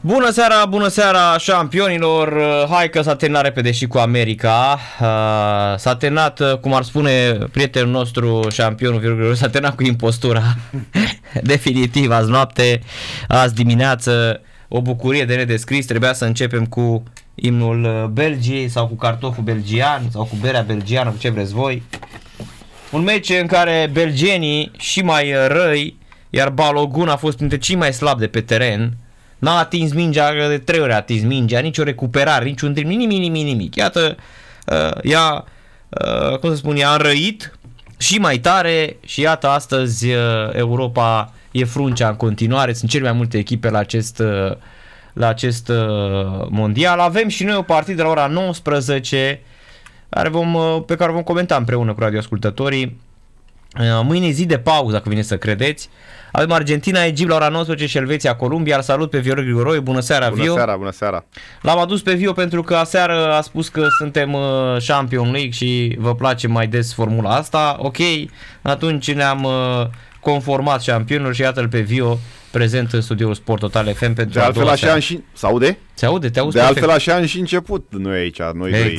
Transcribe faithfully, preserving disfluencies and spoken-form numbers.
Bună seara, bună seara șampionilor, hai că s-a terminat repede și cu America, s-a terminat, cum ar spune prietenul nostru șampionul, s-a terminat cu impostura, definitiv, azi noapte, azi dimineață, o bucurie de nedescris, trebuia să începem cu imnul Belgiei sau cu cartoful belgian sau cu berea belgiană, cu ce vreți voi. Un meci în care belgenii și mai răi, iar Balogun a fost printre cei mai slabi de pe teren. N-a atins mingea, de trei ori a atins mingea, nicio recuperare, niciun dribl, nimic, nimic, nimic. Iată, uh, ea, uh, cum să spun, i-a înrăit și mai tare și iată, astăzi uh, Europa e fruncea în continuare, sunt cele mai multe echipe la acest, uh, la acest uh, mondial. Avem și noi o partidă la ora nouăsprezece care vom, uh, pe care vom comenta împreună cu radioascultătorii. Uh, mâine zi de pauză, dacă vine să credeți. Avem Argentina, Egipt la ora nouăsprezece și Elveția, Columbia. Îl salut pe Viorel Grigoroiu. Bună seara, bună Vio. Bună seara, bună seara. L-am adus pe Vio pentru că aseară a spus că suntem uh, Champions League și vă place mai des formula asta. Ok, atunci ne-am uh, conformat campionilor și iată-l pe Vio prezent în studioul Sport Total F M pentru de altfel așa am și... S-aude? Se aude, te auzi De altfel perfect. așa am și început noi aici, noi Exact,